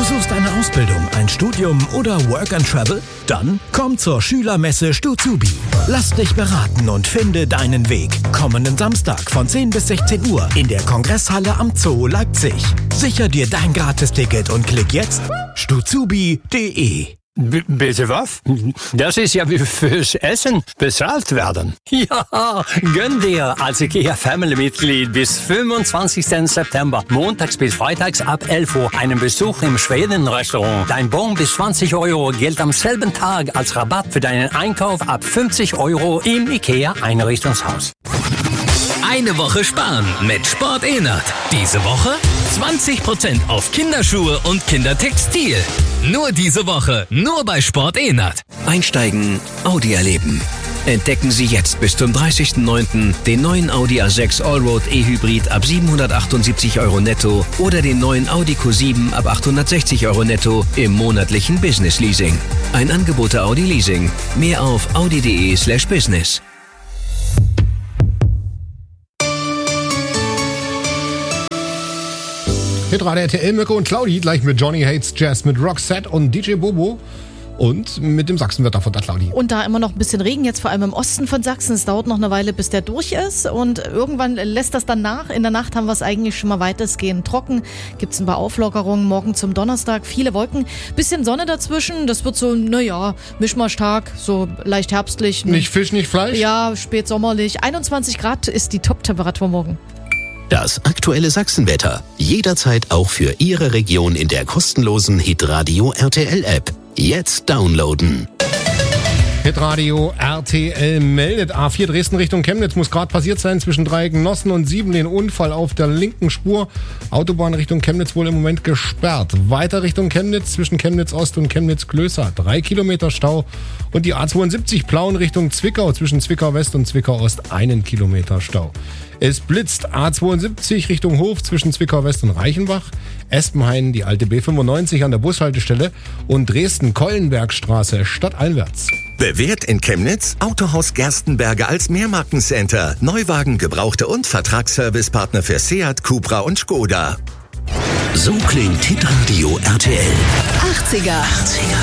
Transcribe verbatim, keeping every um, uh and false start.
Suchst eine Ausbildung, ein Studium oder Work and Travel? Dann komm zur Schülermesse Stuzubi. Lass dich beraten und finde deinen Weg. Kommenden Samstag von zehn bis sechzehn Uhr in der Kongresshalle am Zoo Leipzig. Sicher dir dein Gratisticket und klick jetzt stuzubi punkt de. B- bitte was? Das ist ja wie fürs Essen bezahlt werden. Ja, gönn dir als IKEA Family-Mitglied bis fünfundzwanzigsten September, montags bis freitags ab elf Uhr, einen Besuch im Schweden-Restaurant. Dein Bon bis zwanzig Euro gilt am selben Tag als Rabatt für deinen Einkauf ab fünfzig Euro im IKEA Einrichtungshaus. Eine Woche sparen mit Sport Enert. Diese Woche zwanzig Prozent auf Kinderschuhe und Kindertextil. Nur diese Woche, nur bei Sport Enert. Einsteigen, Audi erleben. Entdecken Sie jetzt bis zum dreißigsten neunten den neuen Audi A sechs Allroad E-Hybrid ab siebenhundertachtundsiebzig Euro netto oder den neuen Audi Q sieben ab achthundertsechzig Euro netto im monatlichen Business Leasing. Ein Angebot der Audi Leasing. Mehr auf audi.de slash business. Hitradio R T L, Mirko und Claudi, gleich mit Johnny Hates Jazz, mit Roxette und D J Bobo und mit dem Sachsenwetter von der Claudi. Und da immer noch ein bisschen Regen, jetzt vor allem im Osten von Sachsen. Es dauert noch eine Weile, bis der durch ist und irgendwann lässt das dann nach. In der Nacht haben wir es eigentlich schon mal weitestgehend trocken. Gibt es ein paar Auflockerungen, morgen zum Donnerstag, viele Wolken, bisschen Sonne dazwischen. Das wird so, naja, Mischmaschtag, so leicht herbstlich. Nicht Fisch, nicht Fleisch? Ja, spätsommerlich. einundzwanzig Grad ist die Top-Temperatur morgen. Das aktuelle Sachsenwetter. Jederzeit auch für Ihre Region in der kostenlosen Hitradio R T L-App. Jetzt downloaden. Hitradio R T L meldet. A vier Dresden Richtung Chemnitz muss gerade passiert sein zwischen Dreiecken-Nossen und Siebenlehn. Unfall auf der linken Spur. Autobahn Richtung Chemnitz wohl im Moment gesperrt. Weiter Richtung Chemnitz zwischen Chemnitz Ost und Chemnitz Klößer. Drei Kilometer Stau. Und die A zweiundsiebzig Plauen Richtung Zwickau zwischen Zwickau West und Zwickau Ost. Einen Kilometer Stau. Es blitzt. A zweiundsiebzig Richtung Hof zwischen Zwickau West und Reichenbach. Espenhain die alte B fünfundneunzig an der Bushaltestelle. Und Dresden-Kollenbergstraße stadteinwärts. Bewährt in Chemnitz? Autohaus Gerstenberger als Mehrmarkencenter. Neuwagen, Gebrauchte und Vertragsservicepartner für Seat, Cupra und Skoda. So klingt Hitradio R T L. achtziger.